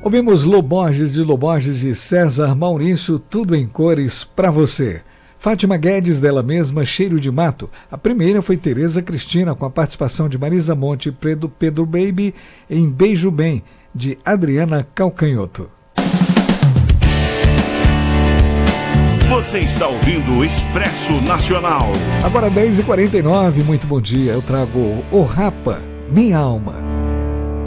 Ouvimos Loborges de Loborges e César Maurício, tudo em cores pra você. Fátima Guedes, dela mesma, Cheiro de Mato. A primeira foi Tereza Cristina, com a participação de Marisa Monte e Pedro Baby, em Beijo Bem, de Adriana Calcanhoto. Você está ouvindo o Expresso Nacional. Agora 10h49, muito bom dia. Eu trago O Rapa, Minha Alma.